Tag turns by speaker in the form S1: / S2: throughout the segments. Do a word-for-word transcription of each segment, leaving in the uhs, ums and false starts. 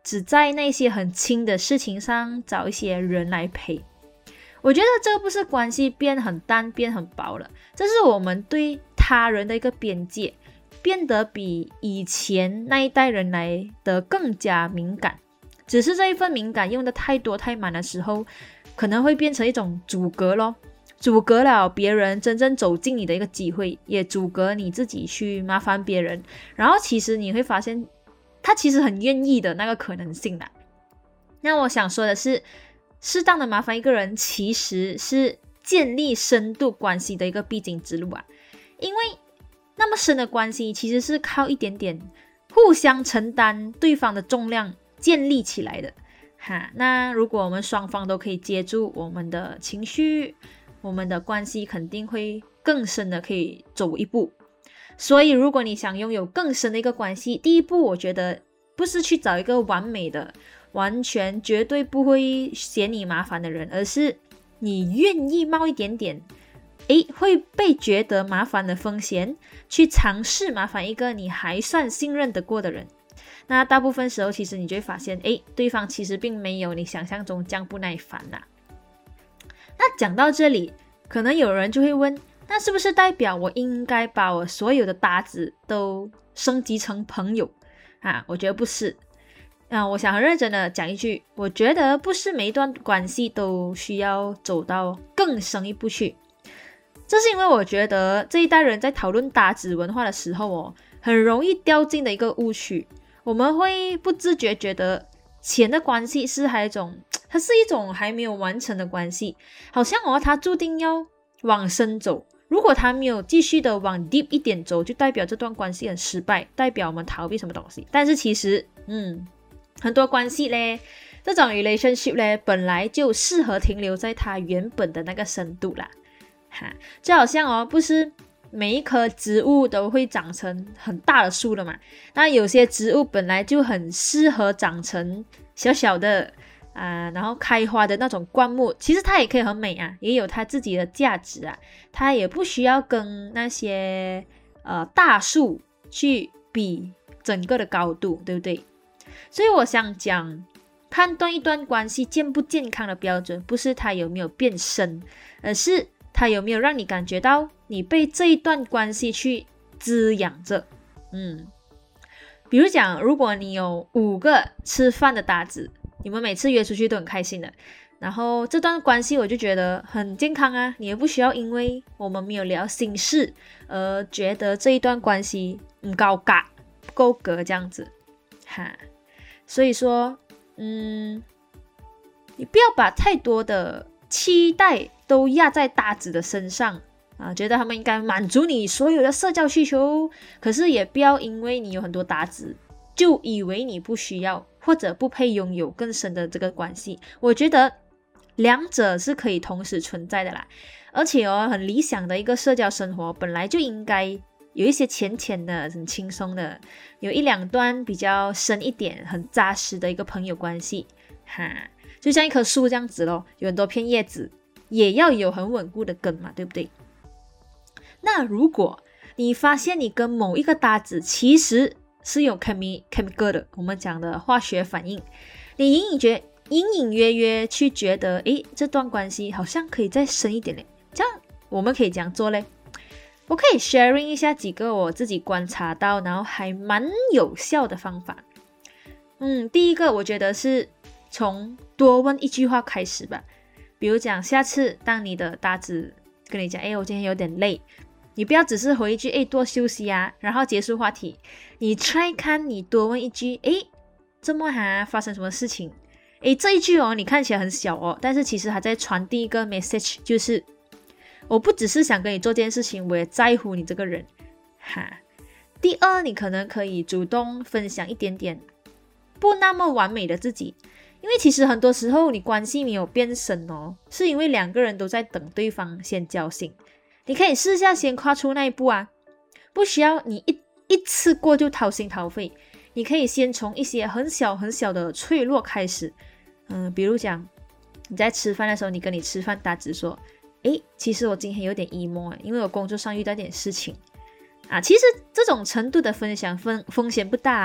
S1: 只在那些很轻的事情上找一些人来陪。我觉得这不是关系变很淡变很薄了，这是我们对他人的一个边界变得比以前那一代人来的更加敏感，只是这一份敏感用的太多太满的时候，可能会变成一种阻隔咯，阻隔了别人真正走进你的一个机会，也阻隔你自己去麻烦别人，然后其实你会发现他其实很愿意的那个可能性啦。那我想说的是，适当的麻烦一个人其实是建立深度关系的一个必经之路啊，因为那么深的关系其实是靠一点点互相承担对方的重量建立起来的哈。那如果我们双方都可以接住我们的情绪，我们的关系肯定会更深的可以走一步。所以如果你想拥有更深的一个关系，第一步我觉得不是去找一个完美的完全绝对不会嫌你麻烦的人，而是你愿意冒一点点诶会被觉得麻烦的风险，去尝试麻烦一个你还算信任得过的人。那大部分时候其实你就会发现，诶对方其实并没有你想象中这样不耐烦啦。那讲到这里，可能有人就会问，那是不是代表我应该把我所有的搭子都升级成朋友啊？我觉得不是。啊，我想很认真的讲一句，我觉得不是每一段关系都需要走到更深一步去。这是因为我觉得这一代人在讨论搭子文化的时候哦，很容易掉进的一个误区。我们会不自觉觉得钱的关系是还一种，它是一种还没有完成的关系，好像哦，它注定要往深走。如果它没有继续的往 deep 一点走，就代表这段关系很失败，代表我们逃避什么东西。但是其实，嗯，很多关系嘞，这种 relationship 嘞，本来就适合停留在它原本的那个深度啦。哈，就好像哦，不是每一棵植物都会长成很大的树的嘛，那有些植物本来就很适合长成小小的啊、呃，然后开花的那种灌木，其实它也可以很美啊，也有它自己的价值啊，它也不需要跟那些呃大树去比整个的高度，对不对？所以我想讲，判断一段关系健不健康的标准，不是它有没有变深，而是它有没有让你感觉到你被这一段关系去滋养着。嗯，比如讲，如果你有五个吃饭的搭子，你们每次约出去都很开心的，然后这段关系我就觉得很健康啊，你也不需要因为我们没有聊心事而觉得这一段关系不高嘎不够格这样子哈。所以说嗯，你不要把太多的期待都压在搭子的身上啊，觉得他们应该满足你所有的社交需求，可是也不要因为你有很多搭子就以为你不需要或者不配拥有更深的这个关系。我觉得两者是可以同时存在的啦，而且哦，很理想的一个社交生活本来就应该有一些浅浅的很轻松的，有一两段比较深一点很扎实的一个朋友关系哈，就像一棵树这样子咯，有很多片叶子也要有很稳固的根嘛，对不对？那如果你发现你跟某一个搭子其实是有 chemi chemical 的，我们讲的化学反应，你隐隐觉隐隐约约去觉得诶这段关系好像可以再深一点嘞，这样我们可以这样做嘞。我可以 sharing 一下几个我自己观察到然后还蛮有效的方法。嗯，第一个我觉得是从多问一句话开始吧。比如讲，下次当你的搭子跟你讲诶我今天有点累，你不要只是回一句诶多休息啊，然后结束话题，你 try 看你多问一句诶这么哈发生什么事情。诶这一句哦你看起来很小哦，但是其实还在传递一个 message， 就是我不只是想跟你做这件事情，我也在乎你这个人哈。第二，你可能可以主动分享一点点不那么完美的自己，因为其实很多时候你关系没有变深哦，是因为两个人都在等对方先交心。你可以试下先跨出那一步啊，不需要你一一次过就掏心掏肺，你可以先从一些很小很小的脆弱开始。嗯，比如讲你在吃饭的时候，你跟你吃饭搭子说诶其实我今天有点 emo， 因为我工作上遇到点事情啊。其实这种程度的分享风风险不大啊，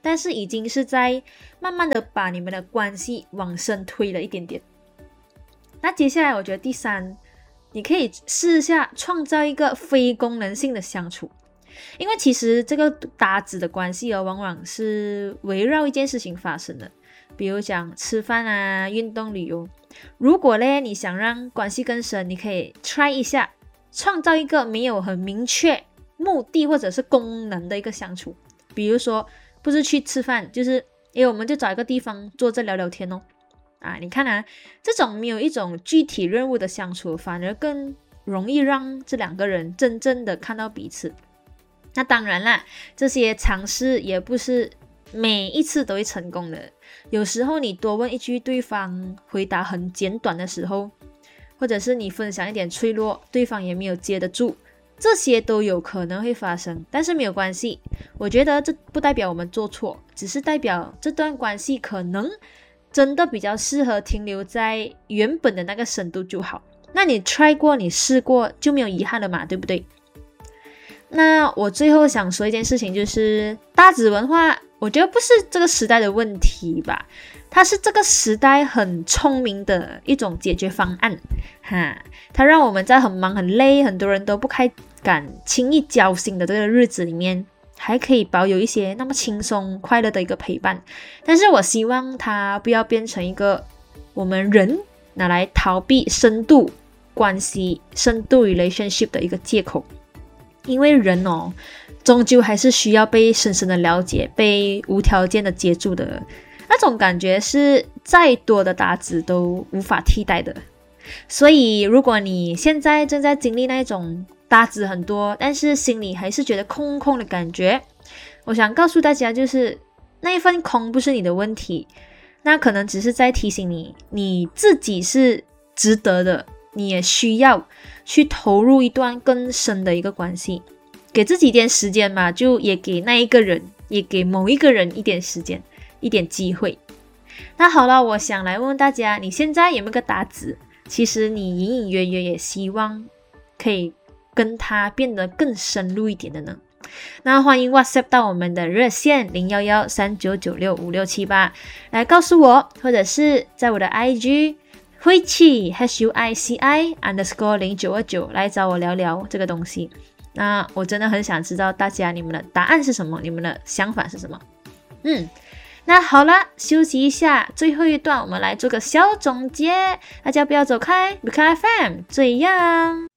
S1: 但是已经是在慢慢的把你们的关系往深推了一点点。那接下来我觉得第三，你可以试一下创造一个非功能性的相处。因为其实这个搭子的关系哦，往往是围绕一件事情发生的，比如讲吃饭啊、运动、旅游。如果呢你想让关系更深，你可以 try 一下创造一个没有很明确目的或者是功能的一个相处。比如说不是去吃饭，就是诶我们就找一个地方坐着聊聊天哦。啊，你看啊，这种没有一种具体任务的相处，反而更容易让这两个人真正的看到彼此。那当然啦，这些尝试也不是每一次都会成功的。有时候你多问一句，对方回答很简短的时候，或者是你分享一点脆弱，对方也没有接得住，这些都有可能会发生。但是没有关系，我觉得这不代表我们做错，只是代表这段关系可能真的比较适合停留在原本的那个深度就好。那你 try 过，你试过就没有遗憾了嘛，对不对？那我最后想说一件事情，就是搭子文化我觉得不是这个时代的问题吧，它是这个时代很聪明的一种解决方案哈，它让我们在很忙很累，很多人都不太敢轻易交心的这个日子里面，还可以保有一些那么轻松快乐的一个陪伴。但是我希望它不要变成一个我们人拿来逃避深度关系、深度 relationship 的一个借口。因为人哦，终究还是需要被深深的了解，被无条件的接住的，那种感觉是再多的搭子都无法替代的。所以如果你现在正在经历那种搭子很多，但是心里还是觉得空空的感觉，我想告诉大家，就是那一份空不是你的问题，那可能只是在提醒你，你自己是值得的，你也需要去投入一段更深的一个关系，给自己一点时间嘛，就也给那一个人，也给某一个人一点时间，一点机会。那好了，我想来问问大家，你现在有没有个搭子？其实你隐隐约约也希望可以跟他变得更深入一点的呢？那欢迎 WhatsApp 到我们的热线零一一三九九六五六七八来告诉我，或者是在我的 I G慧气 H U I C I underscore 零九二九来找我聊聊这个东西。那我真的很想知道大家你们的答案是什么，你们的想法是什么。嗯，那好了，休息一下，最后一段我们来做个小总结，大家不要走开，Bukan F M 这样。